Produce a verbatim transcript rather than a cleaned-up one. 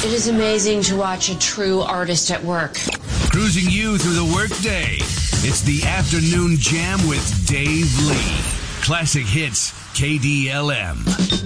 It is amazing to watch a true artist at work. Cruising you through the workday. It's the Afternoon Jam with Dave Lee. Classic Hits, K D L M.